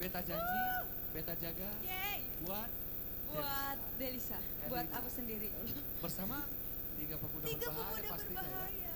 Beta janji, beta jaga Yeay. buat Buat Delisa, buat aku sendiri. bersama tiga pemuda Tiga berbahaya pemuda pastinya ya. berbahaya.